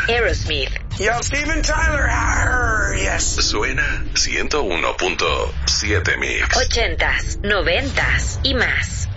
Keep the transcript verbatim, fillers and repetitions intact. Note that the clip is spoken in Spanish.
Aerosmith. Yo, Steven Tyler. Arr, yes. Suena ciento uno punto siete Mix. Ochentas, noventas y más.